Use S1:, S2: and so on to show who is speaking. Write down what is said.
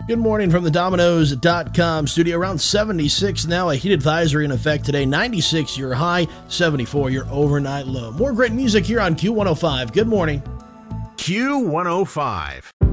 S1: Good morning from the Domino's.com studio. Around 76 now, a heat advisory in effect today. 96 your high, 74 your overnight low. More great music here on Q105. Good morning.
S2: Q105.